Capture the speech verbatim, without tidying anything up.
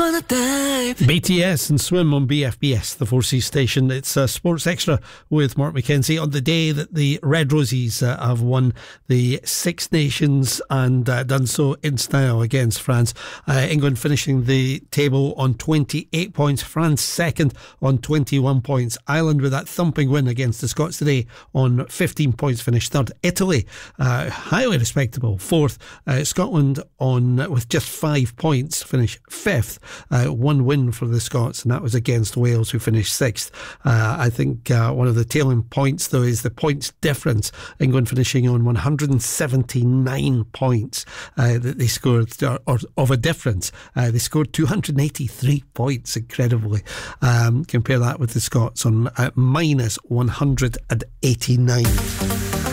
for the dive. B T S and Swim on B F B S, the four C station. It's uh, Sports Extra with Mark McKenzie on the day that the Red Roses uh, have won the Six Nations and uh, done so in style against France. Uh, England finishing the table on twenty-eight points, France second on twenty-one points. Ireland with that thumping win against the Scots today on fifteen points, finished third. Italy, uh, highly respectable, fourth. Uh, Scotland on with just five points, finish fifth. Uh, one win for the Scots, and that was against Wales, who finished sixth. Uh, I think uh, one of the tailing points, though, is the points difference. England finishing on one hundred seventy-nine points uh, that they scored, or, or of a difference. Uh, they scored two hundred eighty-three points, incredibly. Um, compare that with the Scots on uh, minus one hundred eighty-nine.